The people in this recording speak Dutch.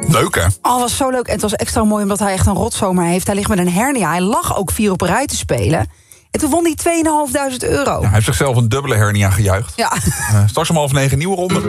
Leuk, hè? Oh, was zo leuk. En het was extra mooi omdat hij echt een rotzomer heeft. Hij ligt met een hernia. Hij lag ook 4 op een rij te spelen. En toen won hij €2.500. Ja, hij heeft zichzelf een dubbele hernia gejuicht. Ja. Straks om 8:30 nieuwe ronde.